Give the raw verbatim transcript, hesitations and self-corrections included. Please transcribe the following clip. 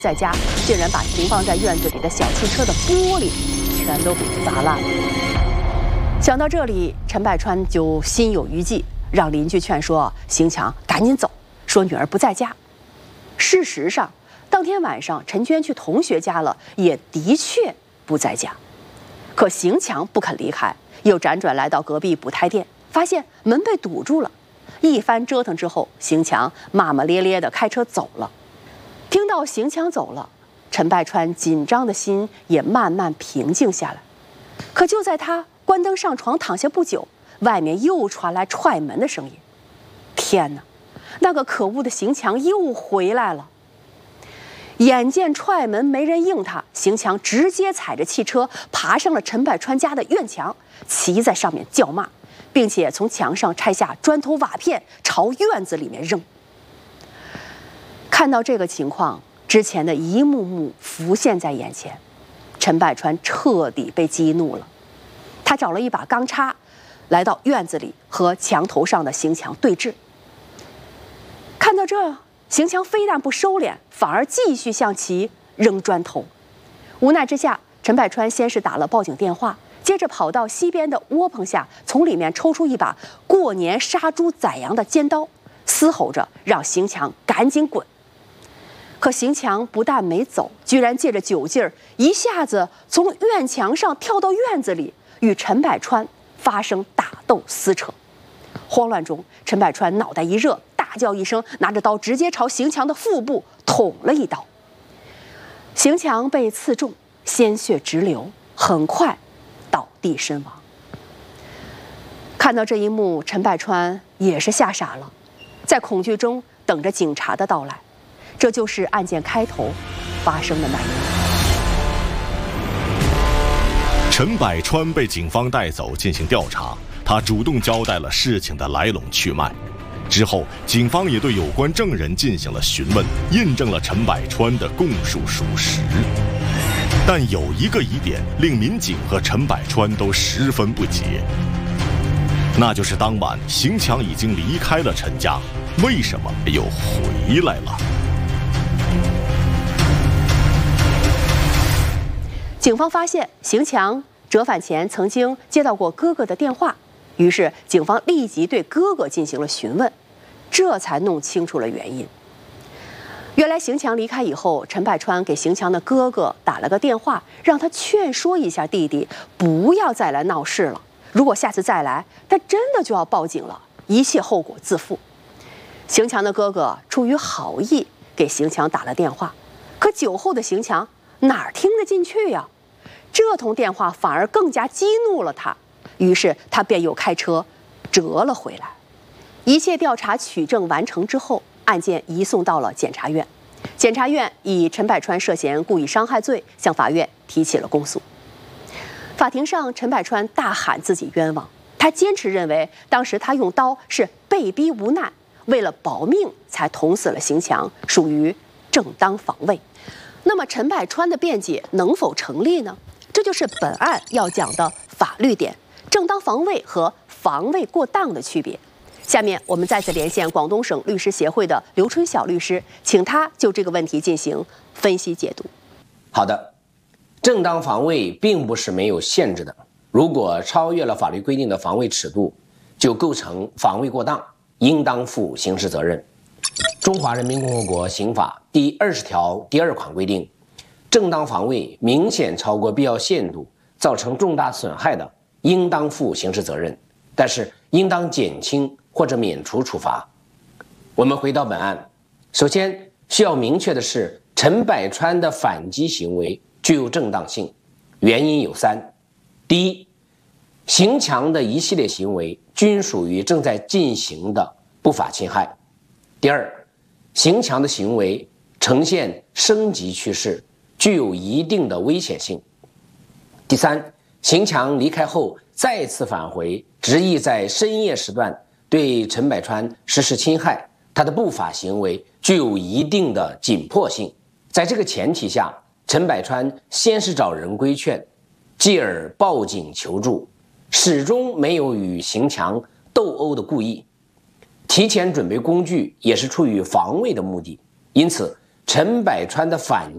在家竟然把停放在院子里的小汽车的玻璃全都给砸烂了。想到这里，陈百川就心有余悸，让邻居劝说邢强赶紧走，说女儿不在家。事实上，当天晚上陈娟去同学家了，也的确不在家。可邢强不肯离开，又辗转来到隔壁补胎店，发现门被堵住了。一番折腾之后，邢强骂骂咧咧地开车走了。听到邢强走了，陈百川紧张的心也慢慢平静下来。可就在他关灯上床躺下不久，外面又传来踹门的声音。天哪，那个可恶的邢强又回来了！眼见踹门没人应他，邢强直接踩着汽车爬上了陈百川家的院墙，骑在上面叫骂，并且从墙上拆下砖头瓦片朝院子里面扔。看到这个情况，之前的一幕幕浮现在眼前，陈百川彻底被激怒了。他找了一把钢叉，来到院子里和墙头上的邢强对峙。看到这，邢强非但不收敛，反而继续向其扔砖头。无奈之下，陈百川先是打了报警电话，接着跑到西边的窝棚下，从里面抽出一把过年杀猪宰羊的尖刀，嘶吼着让邢强赶紧滚。可邢强不但没走，居然借着酒劲儿，一下子从院墙上跳到院子里，与陈百川发生打斗撕扯。慌乱中，陈百川脑袋一热，大叫一声，拿着刀直接朝邢强的腹部捅了一刀。邢强被刺中，鲜血直流，很快倒地身亡。看到这一幕，陈百川也是吓傻了，在恐惧中等着警察的到来。这就是案件开头发生的那一幕。 陈百川被警方带走进行调查，他主动交代了事情的来龙去脉。之后，警方也对有关证人进行了询问，印证了陈百川的供述属实。但有一个疑点令民警和陈百川都十分不解，那就是当晚邢强已经离开了陈家，为什么又回来了？ 警方发现邢强折返前曾经接到过哥哥的电话，于是警方立即对哥哥进行了询问，这才弄清楚了原因。原来邢强离开以后，陈百川给邢强的哥哥打了个电话，让他劝说一下弟弟不要再来闹事了，如果下次再来，他真的就要报警了，一切后果自负。邢强的哥哥出于好意给邢强打了电话，可酒后的邢强哪儿听得进去呀？这通电话反而更加激怒了他，于是他便又开车折了回来。一切调查取证完成之后，案件移送到了检察院。检察院以陈百川涉嫌故意伤害罪向法院提起了公诉。法庭上，陈百川大喊自己冤枉，他坚持认为当时他用刀是被逼无奈，为了保命才捅死了邢强，属于正当防卫。那么陈百川的辩解能否成立呢？这就是本案要讲的法律点，正当防卫和防卫过当的区别。下面我们再次连线广东省律师协会的刘春晓律师，请他就这个问题进行分析解读。 好的，正当防卫并不是没有限制的，如果超越了法律规定的防卫尺度，就构成防卫过当，应当负刑事责任。中华人民共和国刑法第二十条第二款规定，正当防卫明显超过必要限度，造成重大损害的，应当负刑事责任，但是应当减轻或者免除处罚。我们回到本案，首先需要明确的是，陈百川的反击行为具有正当性，原因有三：第一，邢强的一系列行为均属于正在进行的不法侵害；第二，邢强的行为呈现升级趋势，具有一定的危险性；第三，邢强离开后再次返回，执意在深夜时段对陈百川实施侵害，他的不法行为具有一定的紧迫性。在这个前提下，陈百川先是找人规劝，继而报警求助，始终没有与邢强斗殴的故意，提前准备工具也是出于防卫的目的，因此陈百川的反